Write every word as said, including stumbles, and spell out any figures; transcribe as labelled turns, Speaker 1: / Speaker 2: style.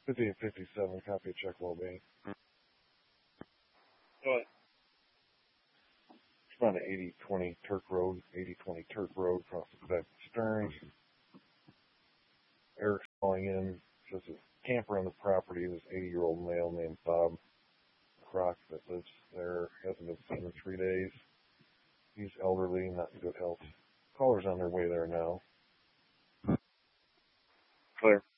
Speaker 1: fifty-eight fifty-seven, copy of check well being.
Speaker 2: What?
Speaker 1: It's on eighty twenty Turk Road, eighty twenty Turk Road, across the Quebec Stearns. Eric's calling in, says a camper on the property, this eighty-year-old male named Bob Croc that lives there, hasn't been seen in three days. He's elderly, not in good health. Callers on their way there now.
Speaker 2: Clear.